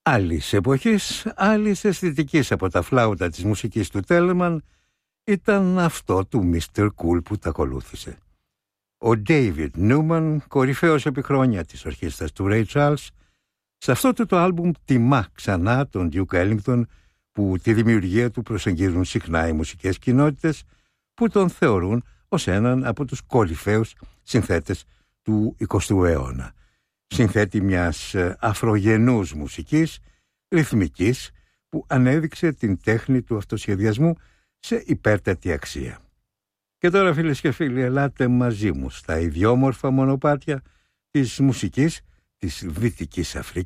Άλλης εποχής, άλλης αισθητικής από τα φλάουτα της μουσικής του Τέλεμαν ήταν αυτό του Mr. Cool που τα ακολούθησε. Ο David Newman, κορυφαίος επί χρόνια της ορχήστρας του Ray Charles, σε αυτό το άλμπουμ τιμά ξανά τον Duke Ellington, που τη δημιουργία του προσεγγίζουν συχνά οι μουσικές κοινότητες που τον θεωρούν ως έναν από τους κορυφαίους συνθέτες του 20ου αιώνα. Συνθέτη μιας αφρογενούς μουσικής, ρυθμικής, που ανέδειξε την τέχνη του αυτοσχεδιασμού σε υπέρτατη αξία. Και τώρα, φίλες και φίλοι, ελάτε μαζί μου στα ιδιόμορφα μονοπάτια της μουσικής της Δυτικής Αφρικής.